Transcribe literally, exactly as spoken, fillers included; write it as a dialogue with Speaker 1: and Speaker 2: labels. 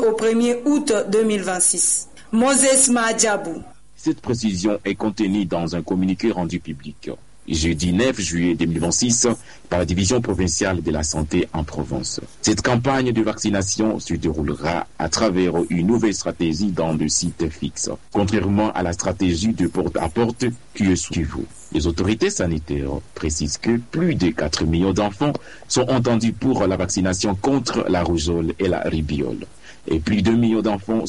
Speaker 1: jusqu'au premier août deux mille vingt-six. Moses Mahadjabou.
Speaker 2: Cette précision est contenue dans un communiqué rendu public jeudi neuf juillet deux mille vingt-six par la division provinciale de la santé en Provence. Cette campagne de vaccination se déroulera à travers une nouvelle stratégie dans le site fixe, contrairement à la stratégie de porte-à-porte qui est suivie. Les autorités sanitaires précisent que plus de quatre millions d'enfants sont entendus pour la vaccination contre la rougeole et la rubéole, et plus de deux millions d'enfants